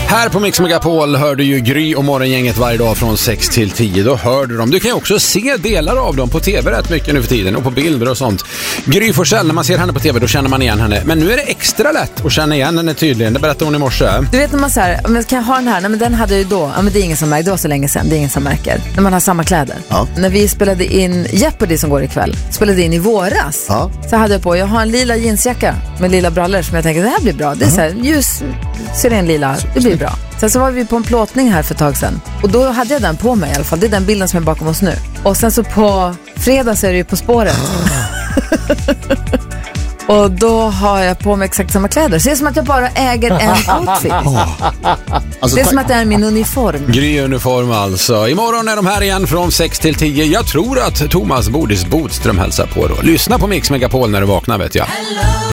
Här på Mix Megapol hör du ju Gry och Morgongänget varje dag från 6 till 10. Då hör du dem. Du kan ju också se delar av dem på tv rätt mycket nu för tiden och på bilder och sånt. Gry Forssell, när man ser henne på tv då känner man igen henne. Men nu är det extra lätt att känna igen henne tydligen. Det berättade hon i morse. Du vet när man säger, men kan jag ha den här? Nej, men den hade ju då. Ja, men det är ingen som märker. Det var så länge sedan. Det är ingen som märker. När man har samma kläder. Ja. När vi spelade in Jeopardy som går ikväll. Spelade in i våras. Ja. Så hade jag har en lila jeansjacka med lila brallor som jag tänkte det här blir bra. Det är så här ljus siren lila. Det blir bra. Sen så var vi på en plåtning här för ett tag sedan. Och då hade jag den på mig i alla fall. Det är den bilden som är bakom oss nu. Och sen så på fredag så är det ju På spåret. Och då har jag på mig exakt samma kläder. Så det är som att jag bara äger en outfit. Alltså, det är som att det är min uniform. Gry-uniform alltså. Imorgon är de här igen från 6 till 10. Jag tror att Thomas Bodis Bodström hälsar på då. Lyssna på Mix Megapol när du vaknar, vet jag.